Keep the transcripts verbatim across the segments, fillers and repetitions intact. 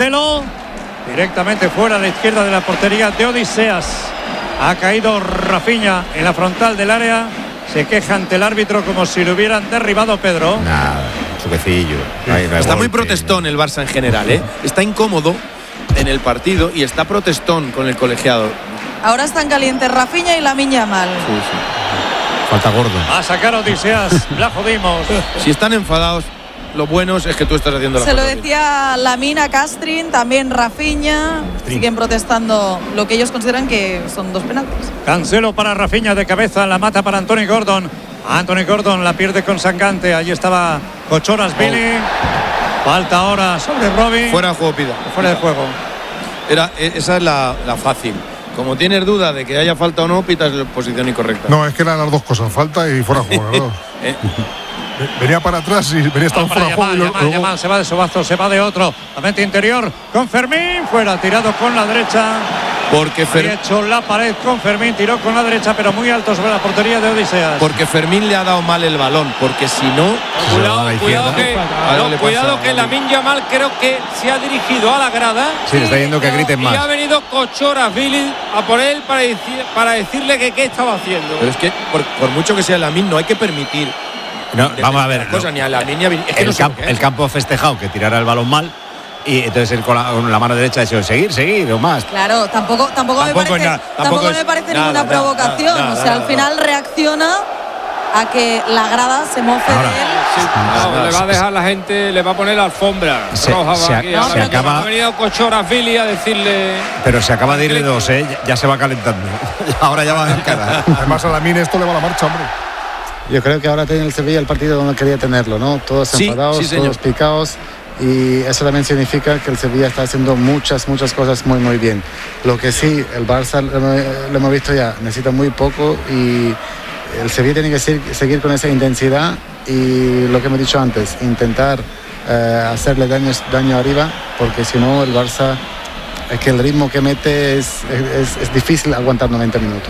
Cancelo, directamente fuera a la izquierda de la portería de Odiseas. Ha caído Rafinha en la frontal del área. Se queja ante el árbitro como si lo hubieran derribado, Pedro. Nada, suquecillo. Está muy protestón el Barça en general, ¿eh? Está incómodo en el partido y está protestón con el colegiado. Ahora están calientes Rafinha y Lamine Yamal. Sí, sí. Falta gordo. A sacar a Odiseas, la jodimos. Si están enfadados, lo bueno es que tú estás haciendo la Se lo cosa decía Lamine a Castrin, también Rafinha. Siguen protestando lo que ellos consideran que son dos penaltis. Cancelo para Rafinha de cabeza, la mata para Anthony Gordon. Anthony Gordon la pierde con Sangante. Allí estaba Cochoras Billy. Falta ahora sobre Robin. Fuera de juego, pida. Fuera de juego. Era, esa es la, la fácil. Como tienes duda de que haya falta o no, pitas la posición incorrecta. No, es que eran las dos cosas, falta y fuera de juego. ¿no? ¿Eh? Venía para atrás y venía estar fuera de juego. Yamal, Yamal, luego... Yamal, se va de Sobazo, se va de otro. La mente interior con Fermín. Fuera, tirado con la derecha. Porque Fer... Había hecho la pared con Fermín, tiró con la derecha, pero muy alto sobre la portería de Odiseas. Porque Fermín le ha dado mal el balón, porque si no... Cuidado, cuidado que, Algo no, le cuidado pasa, que Lamine Yamal creo que se ha dirigido a la grada. Sí, le está yendo que griten Y más. ha venido Cochoras Billy a por él para, decir, para decirle que qué estaba haciendo. Pero es que por, por mucho que sea Lamine, no hay que permitir... No, vamos a ver. Cosa, No. ni a Lamine, ni a Vin... es que El, no sé camp, lo que es. el campo ha festejado que tirara el balón mal. Y entonces él con la, con la mano derecha ha dicho seguir, seguir o más. Claro, tampoco, tampoco, Tampoco me parece, es nada, tampoco tampoco me es parece nada, ninguna nada, provocación. nada, o sea, nada, al nada. final reacciona a que la grada se mofe Ahora, de él. Sí, no, nada, le va a dejar la gente, le va a poner la alfombra Se- roja. se- va aquí. se Ahora acaba- ha venido Cochoras Billy a decirle. Pero se acaba de ir de dos, ¿eh? Ya, ya se va calentando. Ahora ya va en cara. Además a Lamine esto le va a la marcha, hombre. Yo creo que ahora tiene el Sevilla el partido donde quería tenerlo, ¿no? Todos Sí, enfadados, sí, señor. todos picados. Y eso también significa que el Sevilla está haciendo muchas, muchas cosas muy, muy bien. Lo que sí, el Barça, lo, lo hemos visto ya, necesita muy poco y el Sevilla tiene que seguir, seguir con esa intensidad y lo que hemos dicho antes, intentar eh, hacerle daño, daño arriba, porque si no el Barça, es que el ritmo que mete es, es, es difícil aguantar noventa minutos.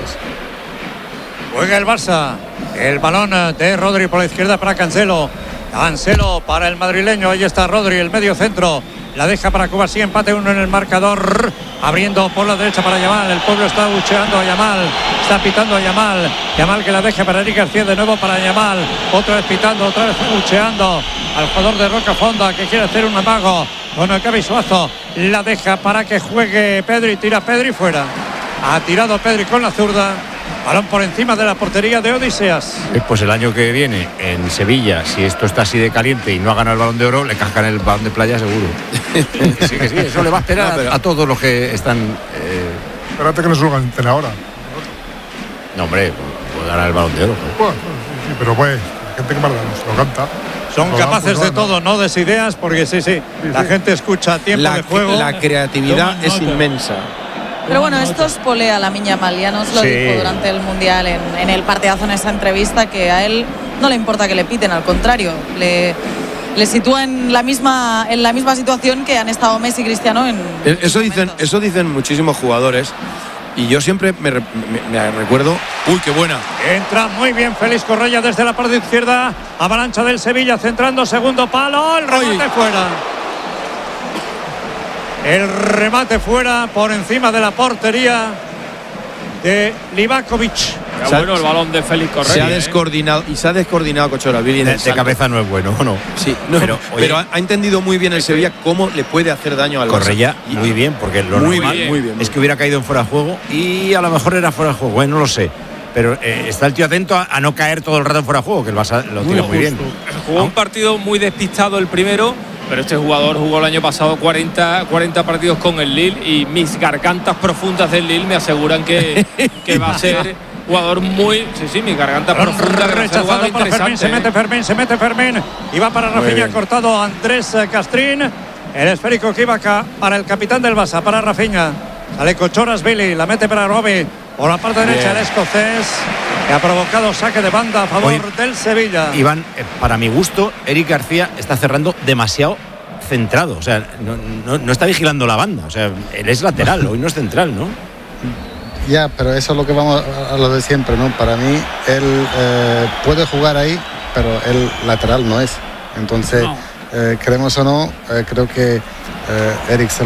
Juega el Barça. El balón de Rodri por la izquierda para Cancelo. Cancelo para el madrileño. Ahí está Rodri, el medio centro. La deja para Cuba, sí, empate uno en el marcador. Abriendo por la derecha para Yamal. El pueblo está bucheando a Yamal. Está pitando a Yamal. Yamal que la deja para Eric García de nuevo para Yamal. Otra vez pitando, otra vez bucheando al jugador de Roca Fonda que quiere hacer un amago. Bueno, el Gavi Suazo la deja para que juegue Pedri. Tira Pedri fuera. Ha tirado Pedri con la zurda. Balón por encima de la portería de Odiseas. Eh, Pues el año que viene en Sevilla, si esto está así de caliente y no ha ganado el Balón de Oro, le cascan el Balón de Playa seguro. Sí, que sí, eso le va a esperar No, pero- a, a todos los que están. Eh... Espérate que no se lo ganen ahora. No, hombre, puede ganar el Balón de Oro. joder. Bueno, sí, sí, pero pues, la gente que más se lo canta. Son Lo dan, capaces pues, de bueno. todo, no des ideas, porque sí, sí, la sí. gente escucha tiempo La, de juego. la creatividad es inmensa. Pero bueno, esto es polea Lamine Yamal, ya nos lo Sí. dijo durante el Mundial en, en el partidazo en esa entrevista, que a él no le importa que le piten, al contrario, le, le sitúa en la misma en la misma situación que han estado Messi y Cristiano en Eh, Eso dicen, momentos. eso dicen muchísimos jugadores y yo siempre me, re- me- me recuerdo. Uy, qué buena. Entra muy bien Félix Correia desde la parte izquierda. Avalancha del Sevilla centrando segundo palo. El remate Ay. fuera. El remate fuera por encima de la portería de Livakovic. Qué Se ha- bueno el balón de Félix Correa. Se ha ¿eh? descoordinado y se ha descoordinado Cochoras Billy en De, el de salto. cabeza no es bueno, ¿o no? Sí, no, pero, pero, oye, ha, ha entendido muy bien el Sevilla cómo le puede hacer daño al Barça. Correia, Y- muy bien, porque lo Muy normal bien, muy bien, muy es que hubiera caído en fuera de juego y a lo mejor era fuera de juego, eh, no lo sé. Pero eh, está el tío atento a, a no caer todo el rato en fuera de juego, que el Barça lo tira muy bien. Jugó un partido muy despistado el primero, pero este jugador jugó el año pasado cuarenta, cuarenta partidos con el Lille y mis gargantas profundas del Lille me aseguran que, que va a ser jugador muy... Sí, sí, mis gargantas profundas, que va a ser Rechazado jugador por Fermín, interesante. se mete ¿eh? Fermín, se mete Fermín. Y va para Rafinha, bien. cortado Andrés eh, Castrín. El esférico que iba acá para el capitán del Barça, para Rafinha. Sale Cochoras Billy, la mete para Robbie. Por la parte derecha el escocés, que ha provocado saque de banda a favor Hoy, del Sevilla. Iván, eh, para mi gusto, Eric García está cerrando demasiado centrado. O sea, no, no, no está vigilando la banda. O sea, él es lateral, hoy no es central, ¿no? Ya, pero eso es lo que vamos a, a lo de siempre, ¿no? Para mí, él eh, puede jugar ahí, pero él lateral no es. Entonces, No. eh, queremos o no, eh, creo que eh, Eric se